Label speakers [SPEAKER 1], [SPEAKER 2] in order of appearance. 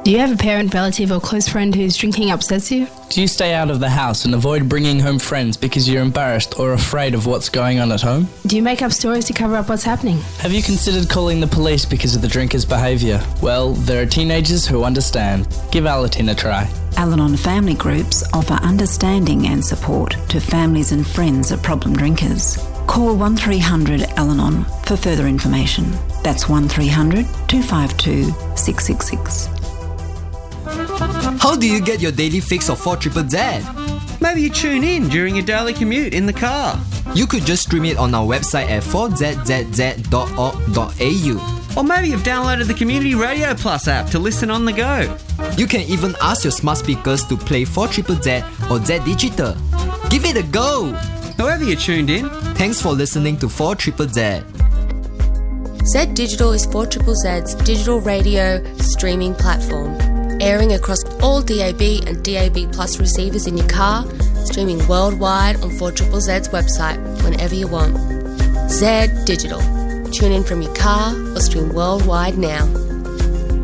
[SPEAKER 1] Do you have a parent, relative or close friend whose drinking upsets you?
[SPEAKER 2] Do you stay out of the house and avoid bringing home friends because you're embarrassed or afraid of what's going on at home?
[SPEAKER 1] Do you make up stories to cover up what's happening?
[SPEAKER 2] Have you considered calling the police because of the drinker's behaviour? Well, there are teenagers who understand. Give Alatin a try.
[SPEAKER 3] Al-Anon family groups offer understanding and support to families and friends of problem drinkers. Call 1300 Al-Anon for further information. That's 1300 252 666.
[SPEAKER 4] How do you get your daily fix of 4ZZZ?
[SPEAKER 5] Maybe you tune in during your daily commute in the car.
[SPEAKER 4] You could just stream it on our website at 4zzz.org.au.
[SPEAKER 5] Or maybe you've downloaded the Community Radio Plus app to listen on the go.
[SPEAKER 4] You can even ask your smart speakers to play 4ZZZ or Z Digital. Give it a go!
[SPEAKER 5] However you're tuned in,
[SPEAKER 4] thanks for listening to 4ZZZ.
[SPEAKER 6] Z Digital is 4ZZZ's digital radio streaming platform, airing across all DAB and DAB Plus receivers in your car, streaming worldwide on 4ZZZ's website whenever you want. Z Digital. Tune in from your car or stream worldwide now.